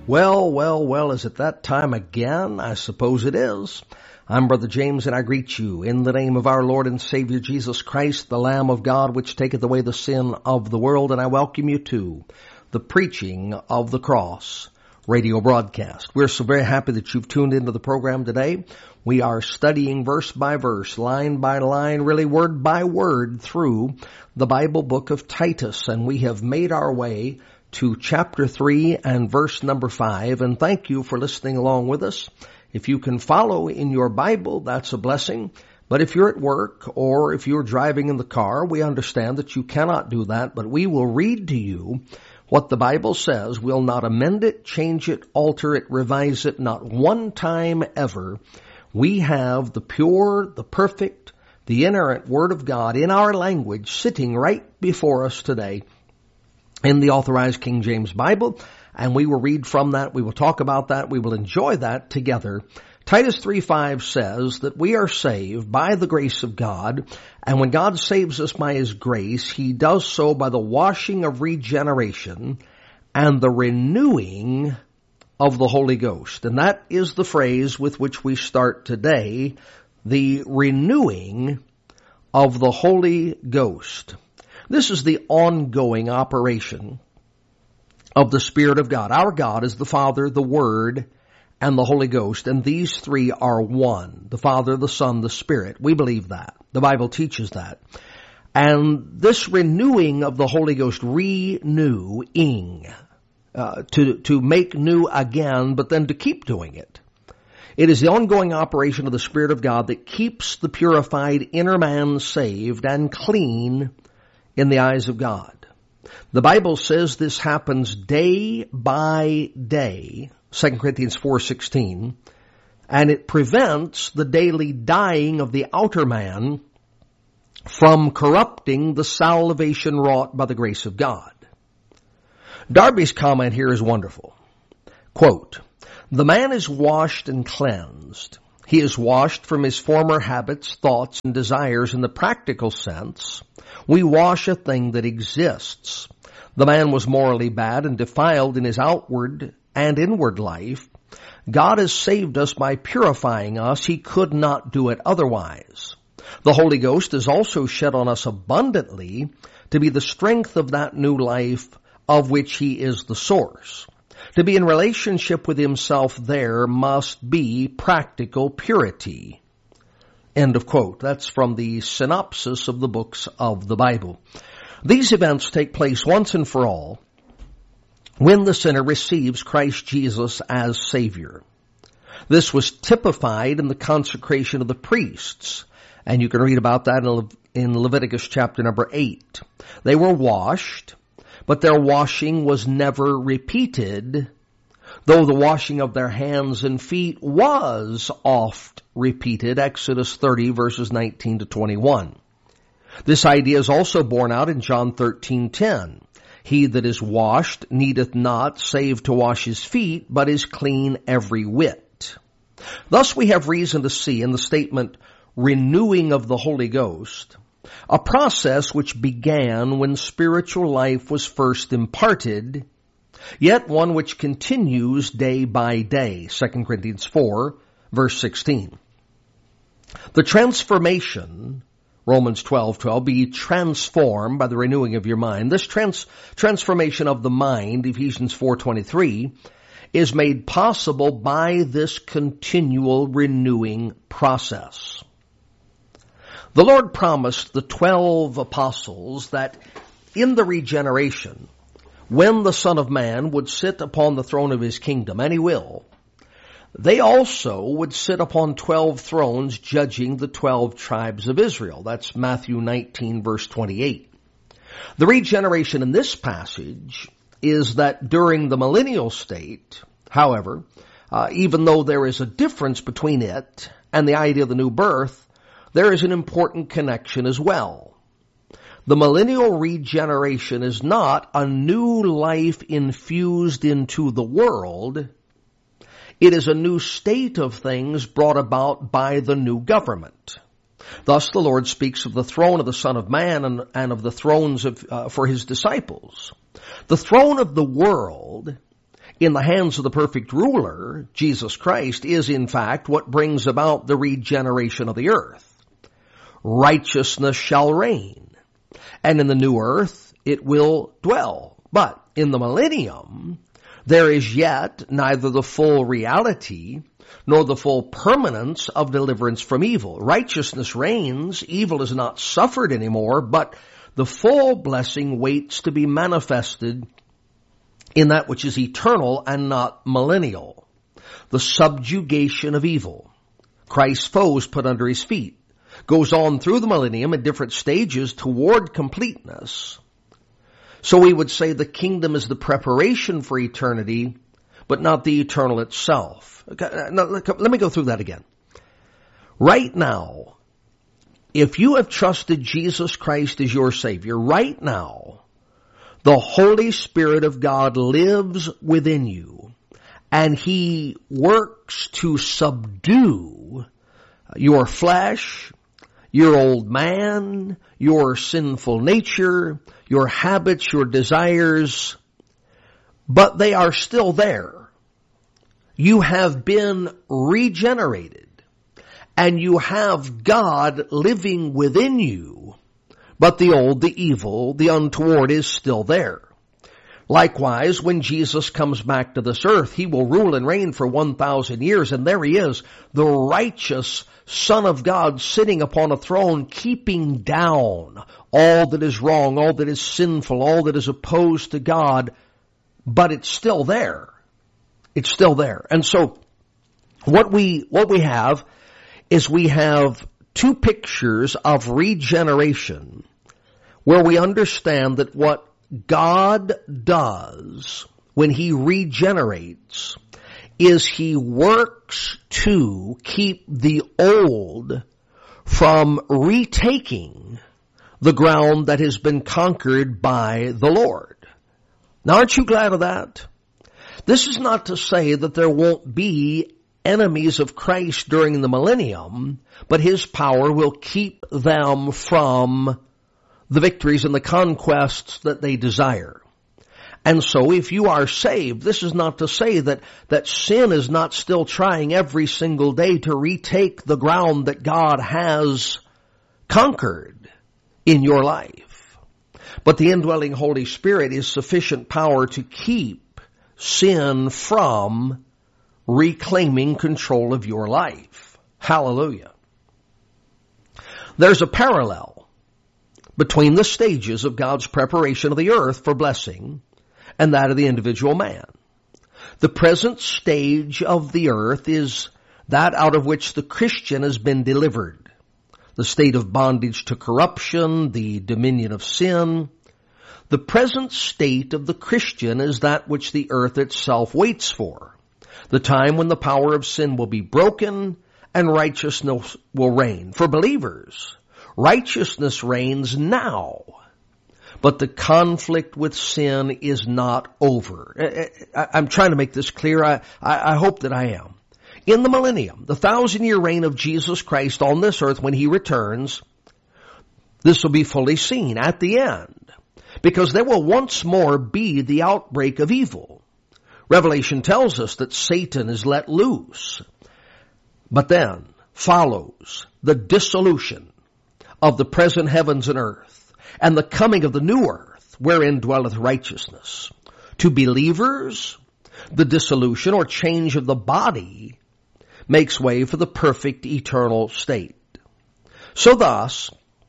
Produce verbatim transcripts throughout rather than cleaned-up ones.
Well, well, well, is it that time again? I suppose it is. I'm Brother James, and I greet you in the name of our Lord and Savior Jesus Christ, the Lamb of God, which taketh away the sin of the world, and I welcome you to the Preaching of the Cross radio broadcast. We're so very happy that you've tuned into the program today. We are studying verse by verse, line by line, really word by word through the Bible book of Titus, and we have made our way to chapter three and verse number five, and thank you for listening along with us. If you can follow in your Bible, that's a blessing. But if you're at work or if you're driving in the car, we understand that you cannot do that, but we will read to you what the Bible says. We'll not amend it, change it, alter it, revise it, not one time ever. We have the pure, the perfect, the inerrant Word of God in our language sitting right before us today in the Authorized King James Bible, and we will read from that. We will talk about that. We will enjoy that together. Titus three five says that we are saved by the grace of God, and when God saves us by His grace, He does so by the washing of regeneration and the renewing of the Holy Ghost. And that is the phrase with which we start today, the renewing of the Holy Ghost. This is the ongoing operation of the Spirit of God. Our God is the Father, the Word, and the Holy Ghost, and these three are one. The Father, the Son, the Spirit. We believe that. The Bible teaches that. And this renewing of the Holy Ghost, renewing, uh, to, to make new again, but then to keep doing it. It is the ongoing operation of the Spirit of God that keeps the purified inner man saved and clean in the eyes of God. The Bible says this happens day by day, Second Corinthians four sixteen, and it prevents the daily dying of the outer man from corrupting the salvation wrought by the grace of God. Darby's comment here is wonderful. Quote, "The man is washed and cleansed. He is washed from his former habits, thoughts, and desires in the practical sense. We wash a thing that exists. The man was morally bad and defiled in his outward and inward life. God has saved us by purifying us. He could not do it otherwise. The Holy Ghost is also shed on us abundantly to be the strength of that new life of which He is the source. To be in relationship with Himself there must be practical purity." End of quote. That's from the synopsis of the books of the Bible. These events take place once and for all when the sinner receives Christ Jesus as Savior. This was typified in the consecration of the priests, and you can read about that in, Le- in Leviticus chapter number eight. They were washed, but their washing was never repeated, though the washing of their hands and feet was oft repeated, Exodus thirty, verses nineteen to twenty-one. This idea is also borne out in John thirteen ten. "He that is washed needeth not save to wash his feet, but is clean every whit." Thus we have reason to see in the statement, renewing of the Holy Ghost, a process which began when spiritual life was first imparted, yet one which continues day by day, Second Corinthians four, verse sixteen. The transformation, Romans twelve twelve, be transformed by the renewing of your mind. This trans- transformation of the mind, Ephesians four twenty-three, is made possible by this continual renewing process. The Lord promised the twelve apostles that in the regeneration, when the Son of Man would sit upon the throne of His kingdom, and He will, they also would sit upon twelve thrones judging the twelve tribes of Israel. That's Matthew nineteen, verse twenty-eight. The regeneration in this passage is that during the millennial state, however, uh, even though there is a difference between it and the idea of the new birth, there is an important connection as well. The millennial regeneration is not a new life infused into the world. It is a new state of things brought about by the new government. Thus the Lord speaks of the throne of the Son of Man and, and of the thrones of, uh, for His disciples. The throne of the world in the hands of the perfect ruler, Jesus Christ, is in fact what brings about the regeneration of the earth. Righteousness shall reign, and in the new earth it will dwell. But in the millennium, there is yet neither the full reality nor the full permanence of deliverance from evil. Righteousness reigns, evil is not suffered anymore, but the full blessing waits to be manifested in that which is eternal and not millennial. The subjugation of evil, Christ's foes put under his feet, goes on through the millennium in different stages toward completeness. So we would say the kingdom is the preparation for eternity, but not the eternal itself. Okay, now, let me go through that again. Right now, if you have trusted Jesus Christ as your Savior, right now, the Holy Spirit of God lives within you, and He works to subdue your flesh, your old man, your sinful nature, your habits, your desires, but they are still there. You have been regenerated, and you have God living within you, but the old, the evil, the untoward is still there. Likewise, when Jesus comes back to this earth, He will rule and reign for one thousand years, and there He is, the righteous Son of God sitting upon a throne, keeping down all that is wrong, all that is sinful, all that is opposed to God, but it's still there. It's still there. And so, what we, what we have is we have two pictures of regeneration where we understand that what God does when He regenerates is He works to keep the old from retaking the ground that has been conquered by the Lord. Now, aren't you glad of that? This is not to say that there won't be enemies of Christ during the millennium, but His power will keep them from the victories and the conquests that they desire. And so if you are saved, this is not to say that, that sin is not still trying every single day to retake the ground that God has conquered in your life. But the indwelling Holy Spirit is sufficient power to keep sin from reclaiming control of your life. Hallelujah. There's a parallel between the stages of God's preparation of the earth for blessing and that of the individual man. The present stage of the earth is that out of which the Christian has been delivered. The state of bondage to corruption, the dominion of sin. The present state of the Christian is that which the earth itself waits for. The time when the power of sin will be broken and righteousness will reign. For believers, righteousness reigns now, but the conflict with sin is not over. I'm trying to make this clear. I, I hope that I am. In the millennium, the thousand-year reign of Jesus Christ on this earth when He returns, this will be fully seen at the end, because there will once more be the outbreak of evil. Revelation tells us that Satan is let loose, but then follows the dissolution of the present heavens and earth, and the coming of the new earth, wherein dwelleth righteousness. To believers, the dissolution or change of the body makes way for the perfect eternal state. So thus,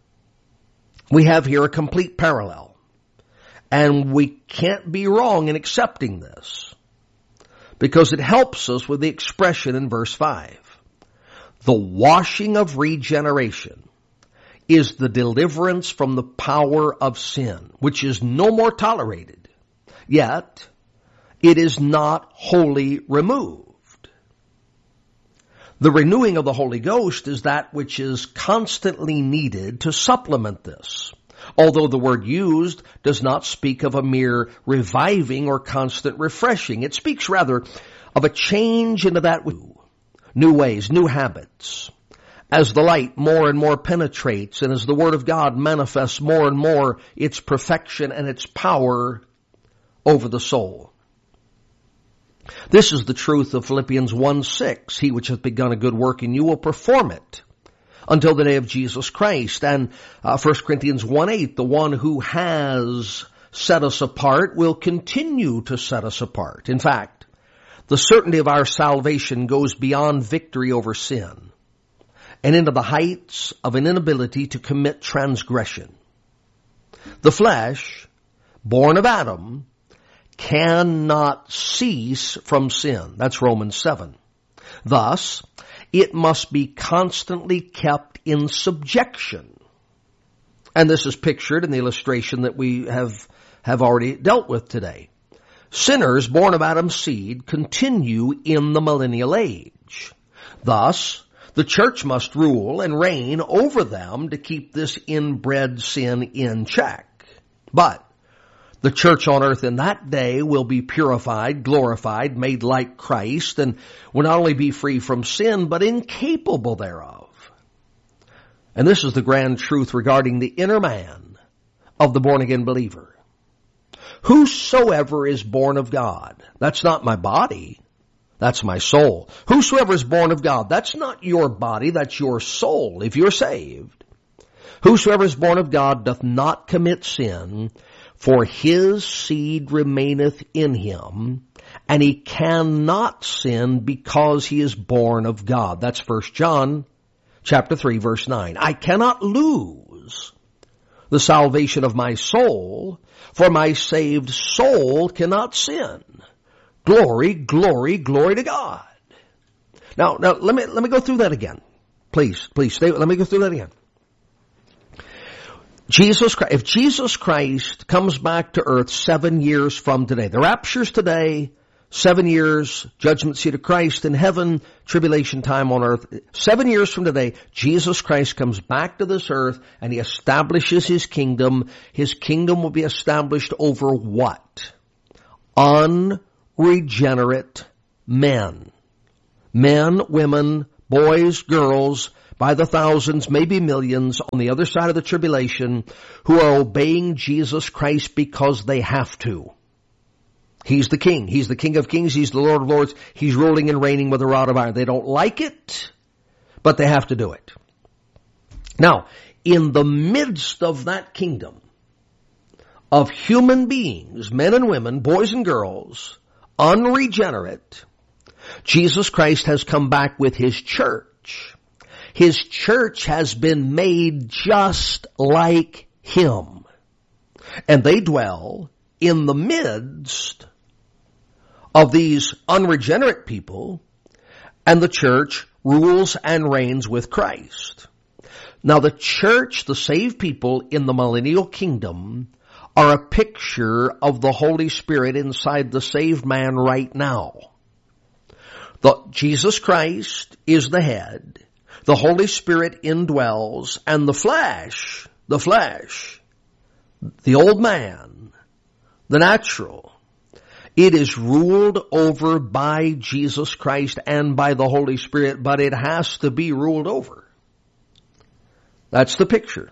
we have here a complete parallel, and we can't be wrong in accepting this, because it helps us with the expression in verse five. The washing of regeneration is the deliverance from the power of sin, which is no more tolerated, yet it is not wholly removed. The renewing of the Holy Ghost is that which is constantly needed to supplement this, although the word used does not speak of a mere reviving or constant refreshing. It speaks rather of a change into that new ways, new habits. As the light more and more penetrates, and as the Word of God manifests more and more its perfection and its power over the soul. This is the truth of Philippians one six. He which hath begun a good work in you will perform it until the day of Jesus Christ. And uh, First Corinthians one eight, the one who has set us apart will continue to set us apart. In fact, the certainty of our salvation goes beyond victory over sin and into the heights of an inability to commit transgression. The flesh, born of Adam, cannot cease from sin. That's Romans seven. Thus, it must be constantly kept in subjection. And this is pictured in the illustration that we have, have already dealt with today. Sinners born of Adam's seed continue in the millennial age. Thus, the church must rule and reign over them to keep this inbred sin in check. But the church on earth in that day will be purified, glorified, made like Christ, and will not only be free from sin, but incapable thereof. And this is the grand truth regarding the inner man of the born-again believer. Whosoever is born of God, that's not my body, that's my soul. Whosoever is born of God, that's not your body, that's your soul, if you're saved. Whosoever is born of God doth not commit sin, for his seed remaineth in him, and he cannot sin because he is born of God. That's First John chapter three, verse nine. I cannot lose the salvation of my soul, for my saved soul cannot sin. Glory, glory, glory to God. Now, now let me let me go through that again. Please, please stay. Let me go through that again. Jesus Christ, if Jesus Christ comes back to earth seven years from today, the rapture's today, seven years, judgment seat of Christ in heaven, tribulation time on earth. Seven years from today, Jesus Christ comes back to this earth and he establishes his kingdom. His kingdom will be established over what? Unregenerate men. Men, women, boys, girls, by the thousands, maybe millions, on the other side of the tribulation, who are obeying Jesus Christ because they have to. He's the King. He's the King of Kings. He's the Lord of Lords. He's ruling and reigning with a rod of iron. They don't like it, but they have to do it. Now, in the midst of that kingdom of human beings, men and women, boys and girls, unregenerate, Jesus Christ has come back with his church. His church has been made just like him. And they dwell in the midst of these unregenerate people, and the church rules and reigns with Christ. Now the church, the saved people in the millennial kingdom, are a picture of the Holy Spirit inside the saved man right now. The, Jesus Christ is the head. The Holy Spirit indwells, and the flesh, the flesh, the old man, the natural, it is ruled over by Jesus Christ and by the Holy Spirit, but it has to be ruled over. That's the picture.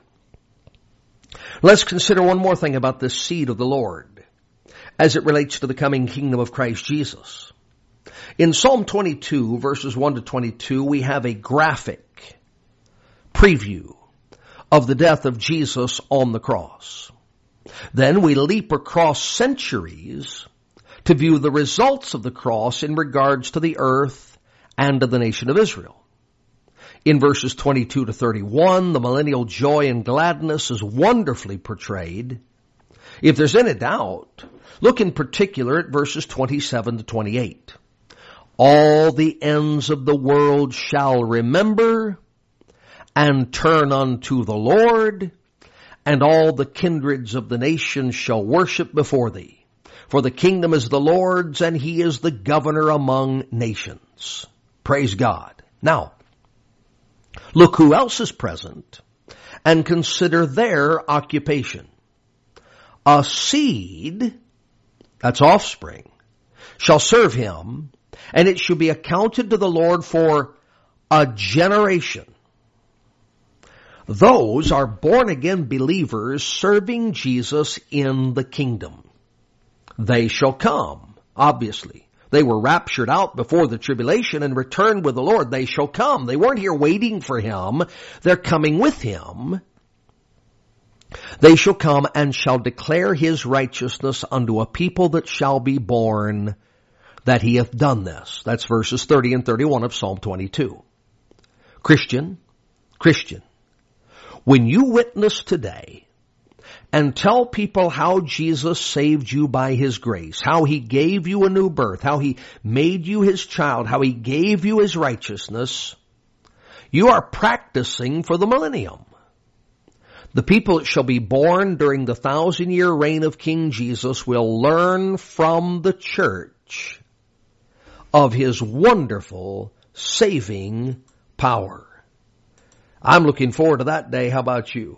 Let's consider one more thing about this seed of the Lord as it relates to the coming kingdom of Christ Jesus. In Psalm twenty-two, verses one to twenty-two, we have a graphic preview of the death of Jesus on the cross. Then we leap across centuries to view the results of the cross in regards to the earth and to the nation of Israel. In verses twenty-two to thirty-one, the millennial joy and gladness is wonderfully portrayed. If there's any doubt, look in particular at verses twenty-seven to twenty-eight. All the ends of the world shall remember and turn unto the Lord, and all the kindreds of the nations shall worship before thee. For the kingdom is the Lord's, and he is the governor among nations. Praise God. Now, look who else is present, and consider their occupation. A seed, that's offspring, shall serve him, and it shall be accounted to the Lord for a generation. Those are born-again believers serving Jesus in the kingdom. They shall come, obviously. They were raptured out before the tribulation and returned with the Lord. They shall come. They weren't here waiting for him. They're coming with him. They shall come and shall declare his righteousness unto a people that shall be born, that he hath done this. That's verses thirty and thirty-one of Psalm twenty-two. Christian, Christian, when you witness today and tell people how Jesus saved you by his grace, how he gave you a new birth, how he made you his child, how he gave you his righteousness, you are practicing for the millennium. The people that shall be born during the thousand-year reign of King Jesus will learn from the church of his wonderful saving power. I'm looking forward to that day. How about you?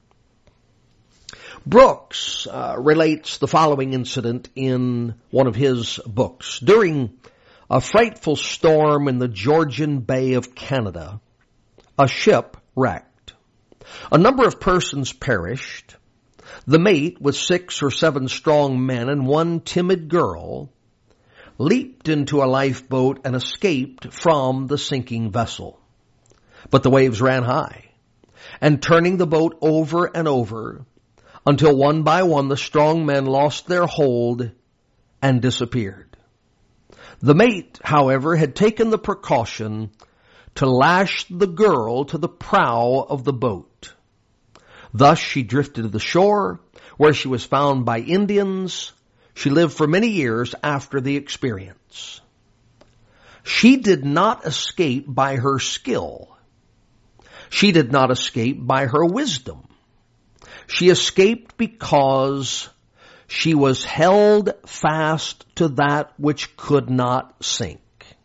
Brooks uh, relates the following incident in one of his books. During a frightful storm in the Georgian Bay of Canada, a ship wrecked. A number of persons perished. The mate, with six or seven strong men and one timid girl, leaped into a lifeboat and escaped from the sinking vessel. But the waves ran high, and turning the boat over and over, until one by one the strong men lost their hold and disappeared. The mate, however, had taken the precaution to lash the girl to the prow of the boat. Thus she drifted to the shore, where she was found by Indians. She lived for many years after the experience. She did not escape by her skill. She did not escape by her wisdom. She escaped because she was held fast to that which could not sink.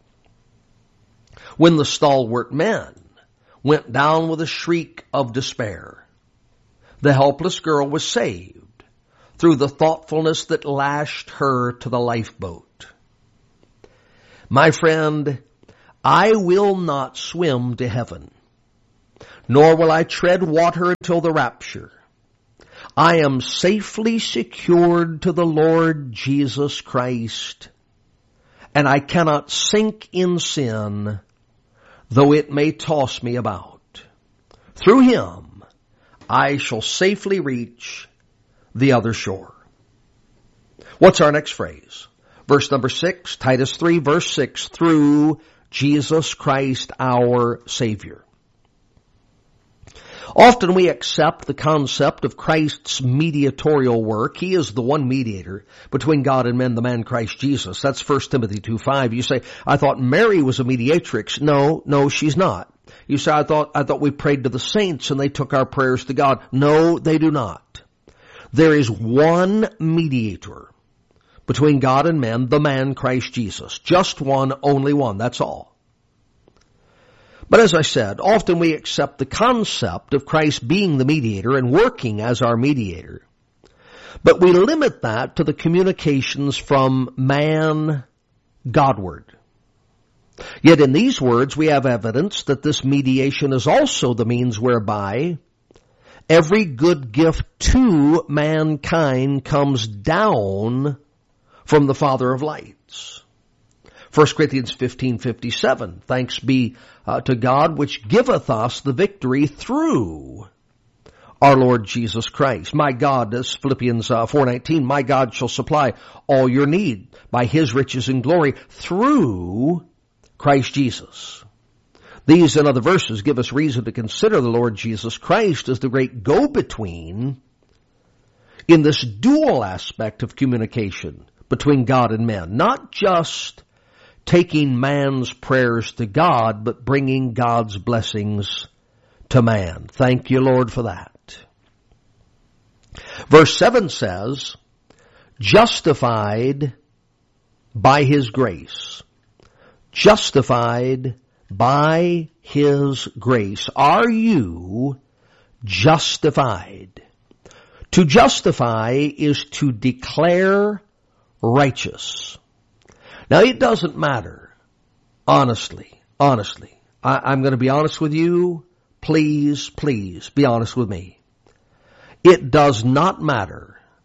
When the stalwart men went down with a shriek of despair, the helpless girl was saved through the thoughtfulness that lashed her to the lifeboat. My friend, I will not swim to heaven, nor will I tread water until the rapture. I am safely secured to the Lord Jesus Christ, and I cannot sink in sin, though it may toss me about. Through him, I shall safely reach the other shore. What's our next phrase? Verse number six, Titus three, verse six, through Jesus Christ our Savior. Often we accept the concept of Christ's mediatorial work. He is the one mediator between God and men, the man Christ Jesus. That's First Timothy two five. You say, I thought Mary was a mediatrix. No, no, she's not. You say, I thought, I thought we prayed to the saints and they took our prayers to God. No, they do not. There is one mediator between God and men, the man Christ Jesus. Just one, only one. That's all. But as I said, often we accept the concept of Christ being the mediator and working as our mediator. But we limit that to the communications from man Godward. Yet in these words we have evidence that this mediation is also the means whereby every good gift to mankind comes down from the Father of lights. First Corinthians fifteen fifty-seven, thanks be uh, to God which giveth us the victory through our Lord Jesus Christ. My God, as Philippians uh, four nineteen, my God shall supply all your need by his riches and glory through Christ Jesus. These and other verses give us reason to consider the Lord Jesus Christ as the great go-between in this dual aspect of communication between God and men. Not just taking man's prayers to God, but bringing God's blessings to man. Thank you, Lord, for that. Verse seven says, justified by his grace. Justified by his grace. Are you justified? To justify is to declare righteous. Now, it doesn't matter, honestly, honestly. I, I'm going to be honest with you. Please, please be honest with me. It does not matter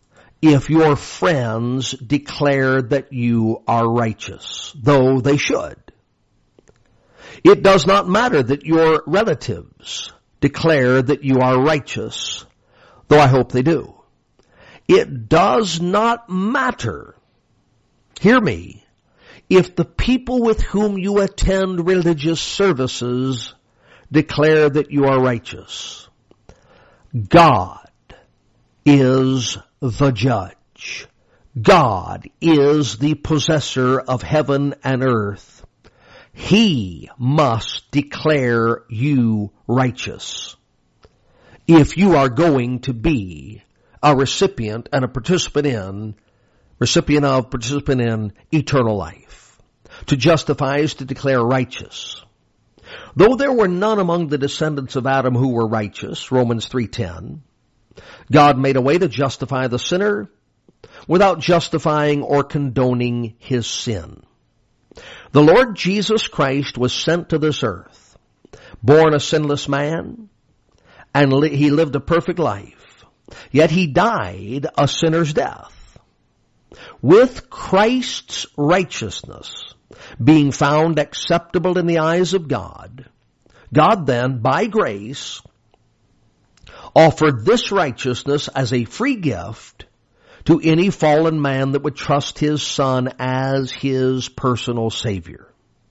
if your friends declare that you are righteous, though they should. It does not matter that your relatives declare that you are righteous, though I hope they do. It does not matter, hear me, if the people with whom you attend religious services declare that you are righteous. God is the judge. God is the possessor of heaven and earth. He must declare you righteous if you are going to be a recipient and a participant in, recipient of, participant in eternal life. To justify is to declare righteous. Though there were none among the descendants of Adam who were righteous, Romans three ten, God made a way to justify the sinner without justifying or condoning his sin. The Lord Jesus Christ was sent to this earth, born a sinless man, and li- he lived a perfect life. Yet he died a sinner's death. With Christ's righteousness being found acceptable in the eyes of God, God then, by grace, offered this righteousness as a free gift to any fallen man that would trust his Son as his personal Savior.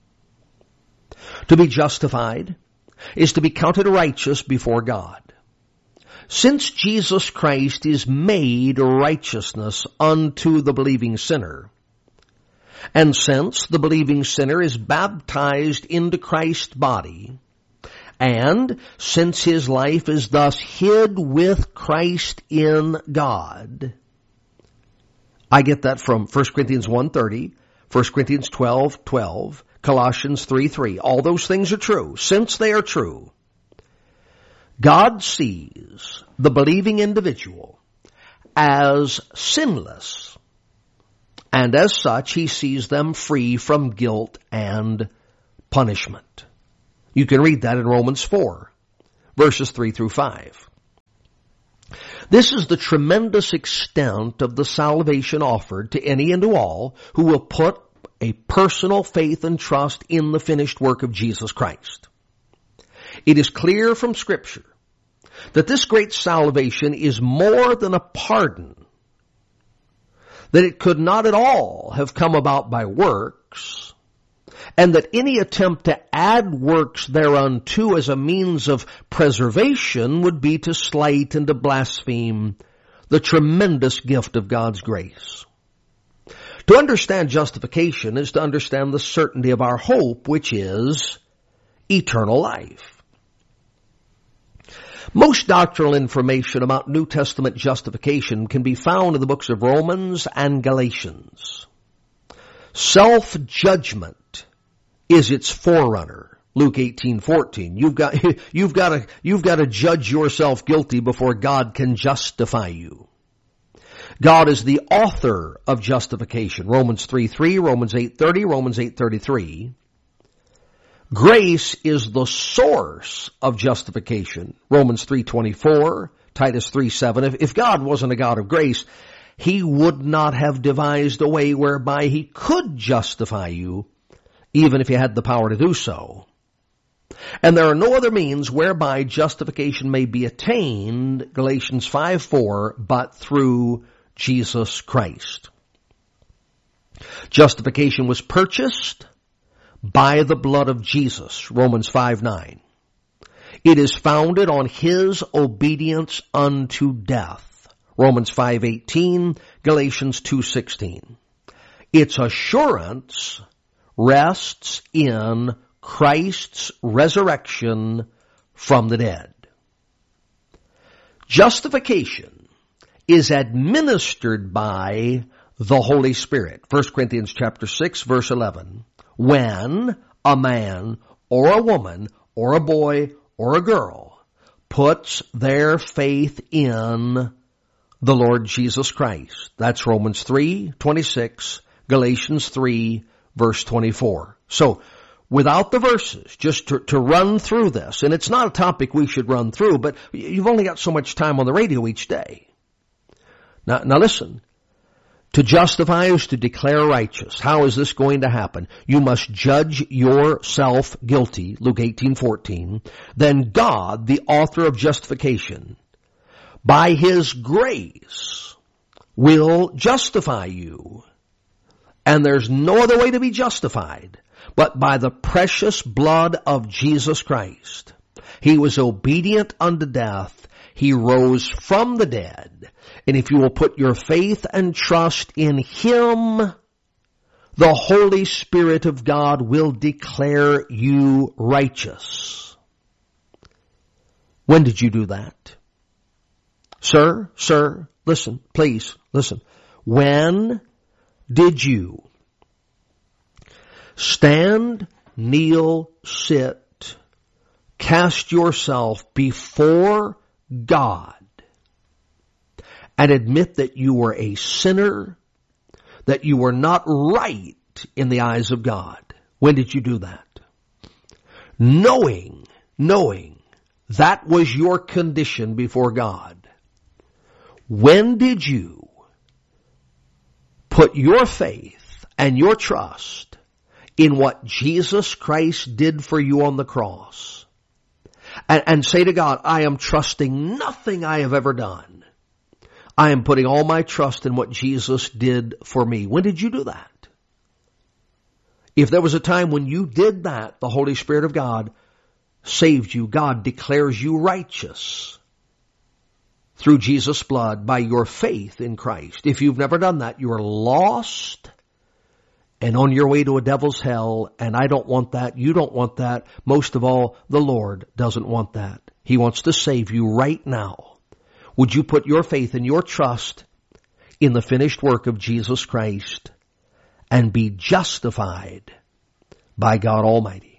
To be justified is to be counted righteous before God. Since Jesus Christ is made righteousness unto the believing sinner, and since the believing sinner is baptized into Christ's body, and since his life is thus hid with Christ in God, I get that from First Corinthians one thirty, First Corinthians twelve twelve, Colossians three three. All those things are true. Since they are true, God sees the believing individual as sinless, and as such, he sees them free from guilt and punishment. You can read that in Romans four, verses three through five. This is the tremendous extent of the salvation offered to any and to all who will put a personal faith and trust in the finished work of Jesus Christ. It is clear from Scripture that this great salvation is more than a pardon, that it could not at all have come about by works, and that any attempt to add works thereunto as a means of preservation would be to slight and to blaspheme the tremendous gift of God's grace. To understand justification is to understand the certainty of our hope, which is eternal life. Most doctrinal information about New Testament justification can be found in the books of Romans and Galatians. Self-judgment is its forerunner. Luke eighteen fourteen. You've got, you've got to, you've got to judge yourself guilty before God can justify you. God is the author of justification. Romans three three, Romans eight thirty, Romans eight thirty-three. Grace is the source of justification. Romans three twenty-four, Titus three seven. If, if God wasn't a God of grace, he would not have devised a way whereby he could justify you, even if he had the power to do so. And there are no other means whereby justification may be attained, Galatians five four, but through Jesus Christ. Justification was purchased by the blood of Jesus, Romans five nine. It is founded on his obedience unto death, Romans five eighteen, Galatians two sixteen. Its assurance rests in Christ's resurrection from the dead. Justification is administered by the Holy Spirit. First Corinthians chapter six, verse eleven. When a man or a woman or a boy or a girl puts their faith in the Lord Jesus Christ. That's Romans three twenty-six, Galatians three, verse twenty-four. So, without the verses, just to, to run through this, and it's not a topic we should run through, but you've only got so much time on the radio each day. Now, now listen, To justify is to declare righteous. How is this going to happen? You must judge yourself guilty, Luke eighteen fourteen. Then God, the author of justification, by His grace, will justify you. And there's no other way to be justified but by the precious blood of Jesus Christ. He was obedient unto death. He rose from the dead. And if you will put your faith and trust in Him, the Holy Spirit of God will declare you righteous. When did you do that? Sir, sir, listen, please, listen. When did you stand, kneel, sit, cast yourself before God and admit that you were a sinner, that you were not right in the eyes of God? When did you do that? Knowing, knowing that was your condition before God. When did you put your faith and your trust in what Jesus Christ did for you on the cross? And, and say to God, I am trusting nothing I have ever done. I am putting all my trust in what Jesus did for me. When did you do that? If there was a time when you did that, the Holy Spirit of God saved you. God declares you righteous through Jesus' blood by your faith in Christ. If you've never done that, you are lost and on your way to a devil's hell, and I don't want that. You don't want that. Most of all, the Lord doesn't want that. He wants to save you right now. Would you put your faith and your trust in the finished work of Jesus Christ and be justified by God Almighty?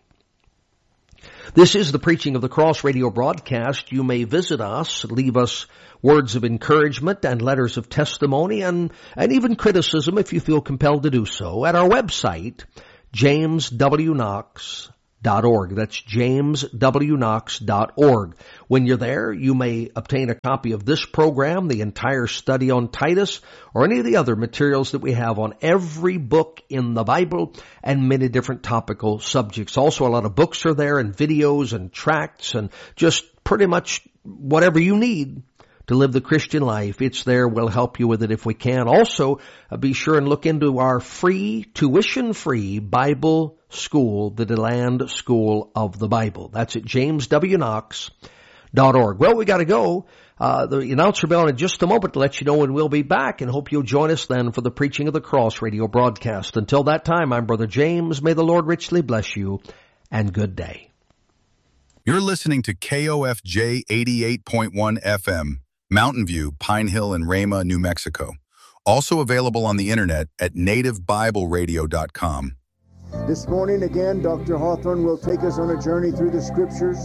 This is the Preaching of the Cross radio broadcast. You may visit us, leave us words of encouragement and letters of testimony and, and even criticism if you feel compelled to do so at our website, james w knox dot org. That's james w knox dot org. When you're there, you may obtain a copy of this program, the entire study on Titus, or any of the other materials that we have on every book in the Bible and many different topical subjects. Also, a lot of books are there and videos and tracts and just pretty much whatever you need to live the Christian life. It's there. We'll help you with it if we can. Also, uh, be sure and look into our free, tuition-free Bible school, the DeLand School of the Bible. That's at james w knox dot org. Well, we got to go. Uh, the announcer bell in just a moment to let you know when we'll be back, and hope you'll join us then for the Preaching of the Cross radio broadcast. Until that time, I'm Brother James. May the Lord richly bless you, and good day. You're listening to K O F J eighty-eight point one F M, Mountain View, Pine Hill, and Rama, New Mexico. Also available on the internet at native bible radio dot com. This morning again, Doctor Hawthorne will take us on a journey through the scriptures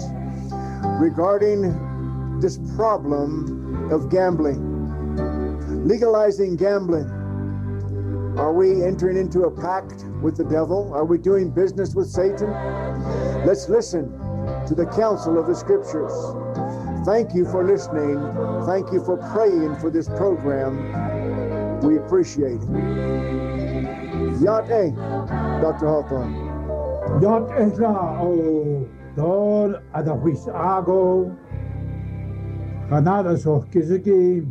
regarding this problem of gambling. Legalizing gambling. Are we entering into a pact with the devil? Are we doing business with Satan? Let's listen to the counsel of the scriptures. Thank you for listening. Thank you for praying for this program. We appreciate it. Yate, Doctor Hawthorne. Yate la o dor adahis ago. Kanada so kiziki.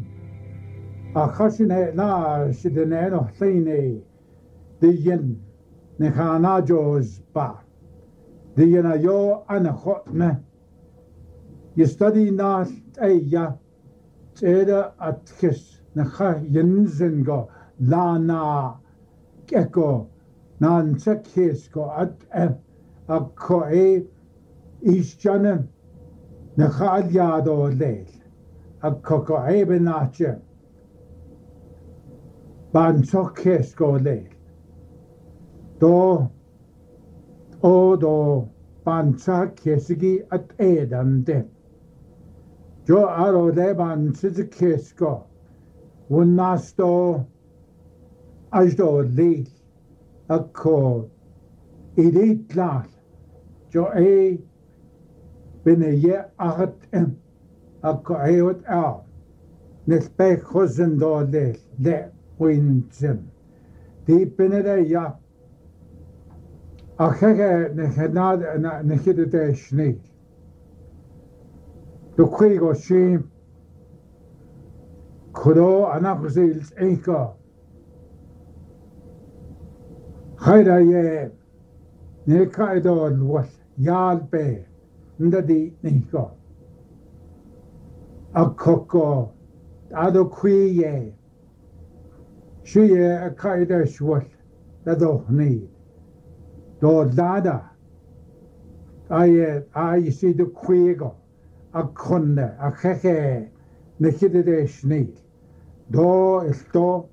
Akashine na shidene no thine. Diyen nekhana jos ba. Diyen yo anachotne. You study not aya teda atkis nakha yenzengo lana keko nan sekhisko at akko ishjane nakha yado leil akko ebenache ban sokhisko leil do o do ban sakhisigi at edande Jo aro leban sizikisko, unasto ajdo leil, akko idit lal, jo e beneye agat em, akko eot al, nespe khozendo leil, le Quintin. Deep in it, ya. A chege ne chenad ne chidde schneed. The quigo she kudo anakuzils eka. Haida ye ne kaido what yal be ndadi niko. A coco ado qui ye. She a kaida shwat that do need. Do dada. I I see the quigo. A conde, a cheche, ne chidde schneed. Do is do.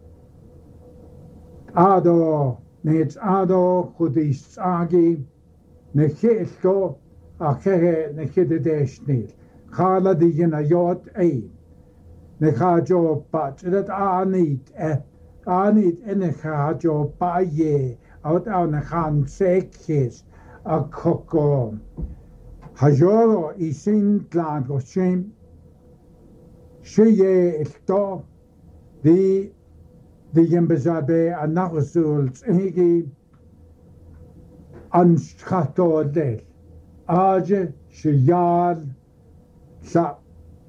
Ado, ne it's ado, chudis agi, ne che is do, a cheche, ne chidde schneed. Chala di jina yot ein. Ne cha jo bat, dat a niet, eh, a niet in ne cha jo ba ye, out au ne chan sekjes, a koko. Hajoro I sin glad go shame. Sheye ilto di di yembezabe anagusuls egi anschato del age shiyal sa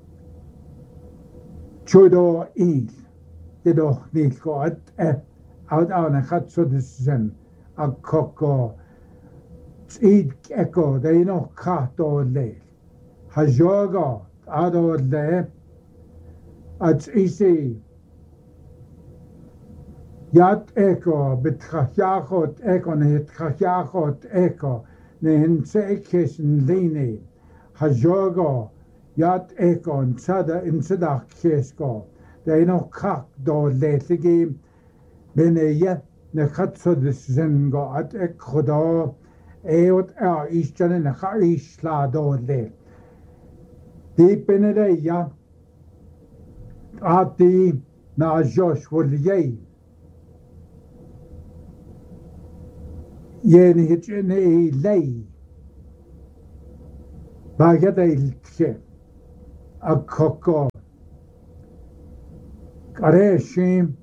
chudo il dedo nilko at eh out out na khatso disen a koko Eid echo, they know cat or lay. Hajoga, ado lay. It's easy. Yat echo, betrachachot echo, ne trachachot echo, ne hinsekesen line. Hajoga, yat echo, and sada in sadak kesko. They know kak do late game. Bene yet, ne katso the zengo at echo. Eot er isjan en ha isla do le. Deep in it, ya. At the na Josh will ye. Yen hit in a lay. Baget a a coco. Are shame.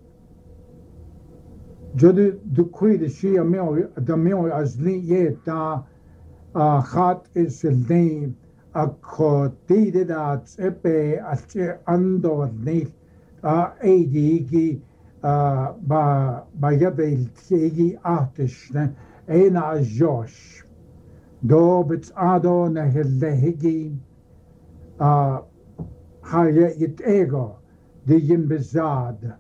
Jodi du kwide shi a meo da meo as li ye da a hat is el name a ko tide da epe a che ando ne a edigi a ba ba yabel tigi artishne ena josh do bits ado na helehigi a ha ye it ego de yin bezad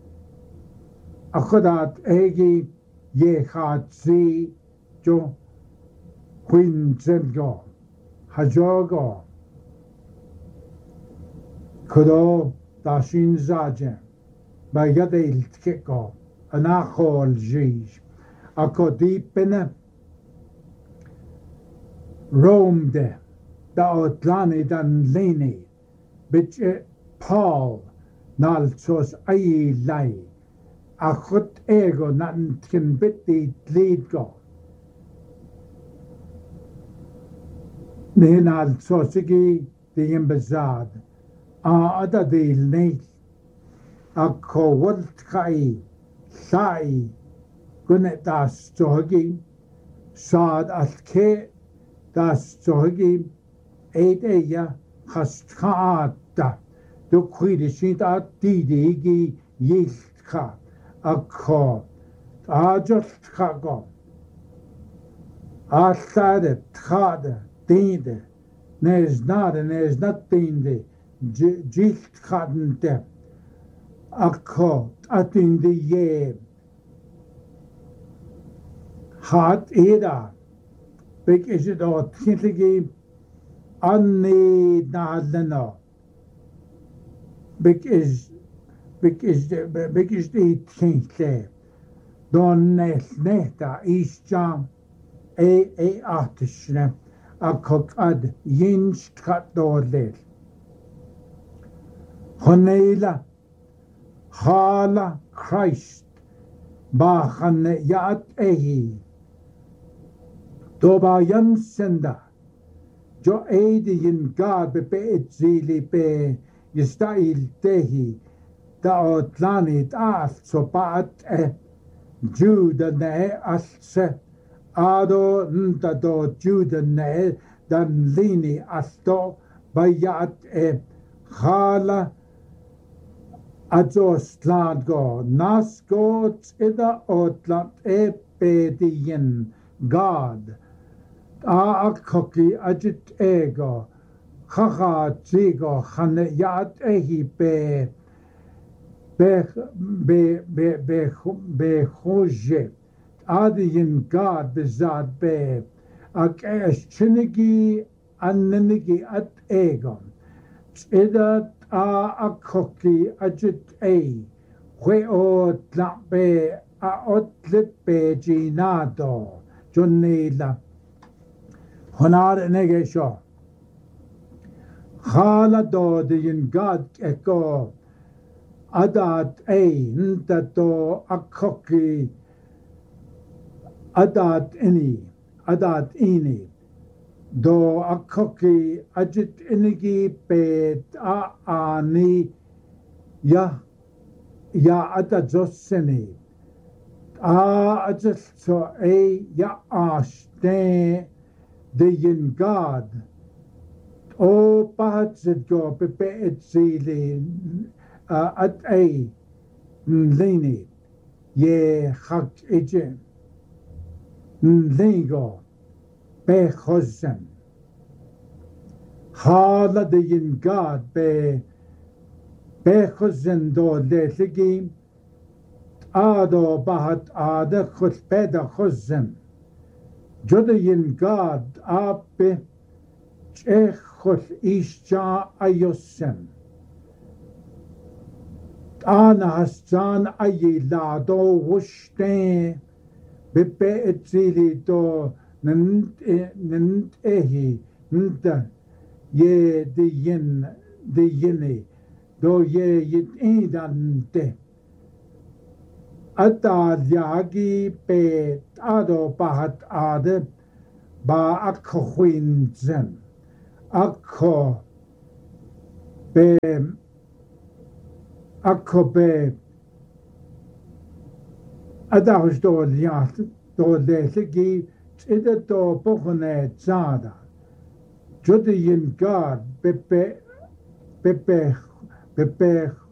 Achodat egi ye chat zi jo queen zemgo hajogo kudo dashin zaje ba yadel tkeko anachol jij akodipene Rome de da otlani dan leni bit Paul nalsos ai lai a chut ego nan tkin bitti tlid go. Nen al sosigi di imbezad. A ada di lneit. A ko walt kai sai gunet das zogi. Saad al ke das zogi. Eid eia chast chaata. Du kwidishit at didigi yilt ka. A ko a just chago a sade trade dinde nes nade nes not dinde jicht khadente a ko atinde ye hat eda big is it all thinking anni nadleno big is Big is the big is the thinke. Don net neta is jam a a artishne a cock ad yinch cut door led. Honela Hala Christ Bachan yat ehi Doba yan senda Jo eidi in God be be zili be Yistail tehi da otlanit al so paat e Juda ne alse ado nta do Juda ne dan lini alto bayat e khala Adjos land go nas gods ida otlant e bedien God a akoki ajit ego khaha tigo khane yat ehi be be be be be be khoje adien God bezad be ak es chinigi annenigi at ego ida a akoki ajit e hwe o tlape a otlipe ginado Jonila honar negesho khala do din God eko adat e ntato akoki adat ini adat ini do akoki ajit inigi pet a ani ya ya atajoseni a ajit so e ya ashte de yin God o pahatsit go pepe et zili at e nlini ye hak eje nlingo be chosen hala de yin God be be chosen do leligi ado bahat ade chut peda chosen joda yin God abe chechot isja ayosen ana hasjan ayilado wushte bepe etzili do nent nent ehi nta ye de yin de yini do ye yit idante ata yagi pe ado bahat ade ba akhoinzen akho be akho be adahus do liat do legi ida do bokhne zada jodi yin God pepe pepe pepe